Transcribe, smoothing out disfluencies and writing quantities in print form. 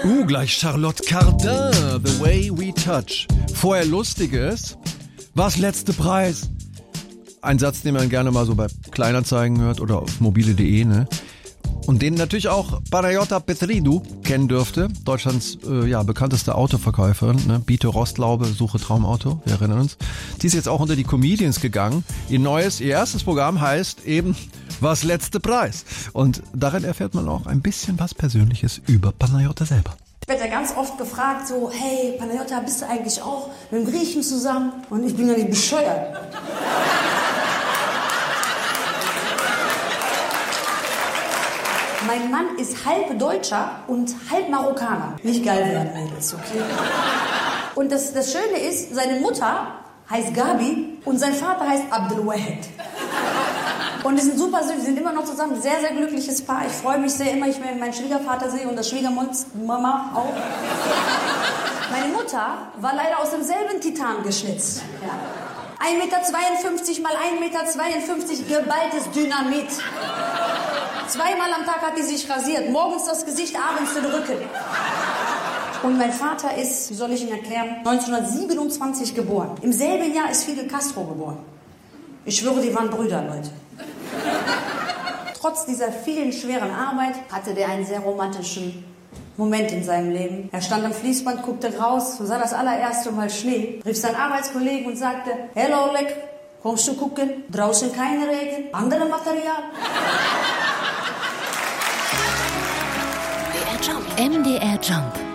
Gleich Charlotte Cardin, The Way We Touch. Vorher Lustiges. Was letzte Preis? Ein Satz, den man gerne mal so bei Kleinanzeigen hört oder auf mobile.de, ne? Und den natürlich auch Panayota Petridou kennen dürfte. Deutschlands bekannteste Autoverkäuferin, ne? Biete Rostlaube, suche Traumauto, wir erinnern uns. Die ist jetzt auch unter die Comedians gegangen. Ihr erstes Programm heißt eben Was letzte Preis. Und darin erfährt man auch ein bisschen was Persönliches über Panayota selber. Ich werde ja ganz oft gefragt, so, hey, Panayota, bist du eigentlich auch mit dem Griechen zusammen? Und ich bin ja nicht bescheuert. Mein Mann ist halb Deutscher und halb Marokkaner. Nicht geil werden, Mädels, okay? Und das Schöne ist, seine Mutter heißt Gabi und sein Vater heißt Abdelwahed. Und die sind super süß, die sind immer noch zusammen. Sehr, sehr glückliches Paar. Ich freue mich sehr immer, ich meinen Schwiegervater sehe und das Schwiegermama auch. Meine Mutter war leider aus demselben Titan geschnitzt. Ja. 1,52 Meter mal 1,52 Meter geballtes Dynamit. Zweimal am Tag hat die sich rasiert. Morgens das Gesicht, abends den Rücken. Und mein Vater ist, wie soll ich Ihnen erklären, 1927 geboren. Im selben Jahr ist Fidel Castro geboren. Ich schwöre, die waren Brüder, Leute. Trotz dieser vielen schweren Arbeit hatte der einen sehr romantischen Moment in seinem Leben. Er stand am Fließband, guckte raus und sah das allererste Mal Schnee, rief seinen Arbeitskollegen und sagte, hello, Oleg, kommst du gucken? Draußen kein Regen, andere Material. MDR Jump.